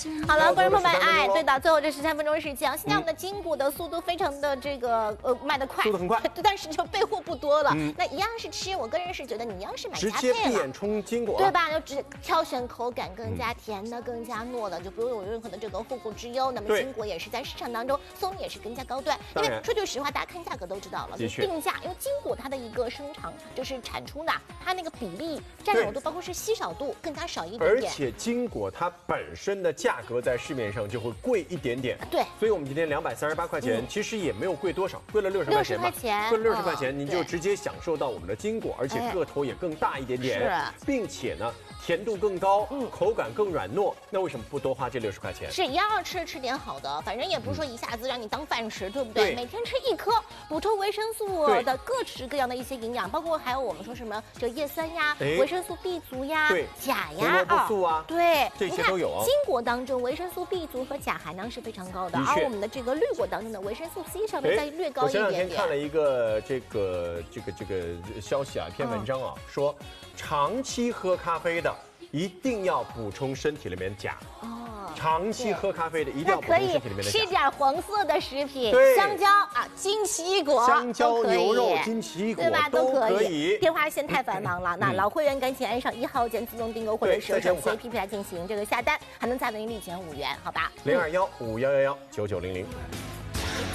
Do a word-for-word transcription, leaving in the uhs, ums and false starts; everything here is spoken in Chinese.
好了，观众朋友们，哎，对的，最后这十三分钟时间啊，现在我们的筋骨的速度非常的这个呃卖得快， 速度很快， 但是就备货不多了。嗯、那一样是吃，我个人是觉得你一样是买直佳配了， 接闭眼冲筋骨， 对吧？就只挑选口感更加甜的、嗯、更加糯的，就不用有任何的这个后顾之忧。那么筋骨也是在市场当中送也是更加高端，因为说句实话，大家看价格都知道了，就定价，因为筋骨它的一个生产就是产出呢，它那个比例占有度，包括是稀少度更加少一点点。 而且筋骨它本身的价格在市面上就会贵一点点， 对， 所以我们今天两百三十八块钱，嗯、其实也没有贵多少，贵了六十块钱吧， 六十块钱， 贵了六十块钱，您就直接享受到我们的筋骨，而且个头也更大一点点， 是， 并且呢。甜度更高，嗯，口感更软糯，那为什么不多花这六十块钱？ 是一样要吃吃点好的，反正也不是说一下子让你当饭吃，对不对？对，每天吃一颗，补充维生素的各式各样的一些营养，包括还有我们说什么这叶酸呀、维生素 B 族呀、钾呀、 胡萝卜素啊， 对， 这些都有。 筋果当中维生素 B 族和钾含量是非常高的，而我们的这个绿果当中的维生素 C 稍微再略高一点点。 我前两天看了一个这个这个这个消息啊，一篇文章啊，说长期喝咖啡的。一定要补充身体里面钾哦，长期喝咖啡的一定要补充身体里面的钾。 吃点黄色的食品，香蕉啊，金奇异果， 香蕉、牛肉、金奇异果， 对吧？都可以。 电话线太繁忙了，那老会员赶紧按上一号键自动订购，或者是手机 A P P 来进行这个下单，还能再为您立减五元，好吧？ 零二幺五幺幺幺九九零零。